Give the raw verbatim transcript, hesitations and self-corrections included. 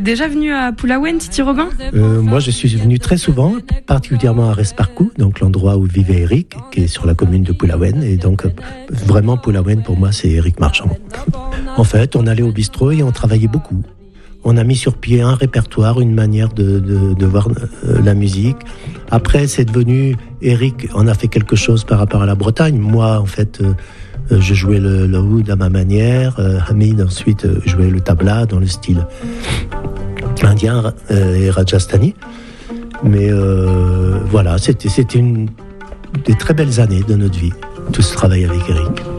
déjà venu à Pulawen, Titi Robin ? euh, Moi, je suis venu très souvent, particulièrement à Resparcou, donc l'endroit où vivait Eric, qui est sur la commune de Pulawen. Et donc, euh, vraiment, Pulawen, pour moi, c'est Eric Marchand. En fait, on allait au bistrot et on travaillait beaucoup. On a mis sur pied un répertoire, une manière de, de, de voir euh, la musique. Après, c'est devenu... Eric en a fait quelque chose par rapport à la Bretagne. Moi, en fait... Euh, Euh, je jouais le, le oud à ma manière. Euh, Hamid ensuite euh, jouait le tabla dans le style indien euh, et rajasthani. Mais euh, voilà, c'était, c'était une des très belles années de notre vie, tout ce travail avec Eric.